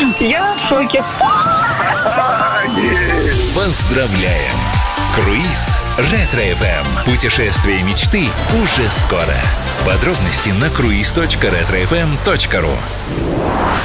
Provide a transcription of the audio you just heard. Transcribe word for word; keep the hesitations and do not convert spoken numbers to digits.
Я в шоке. Поздравляем! Круиз Ретро-эф эм. Путешествие мечты уже скоро. Подробности на круиз точка ретро эф эм точка ру.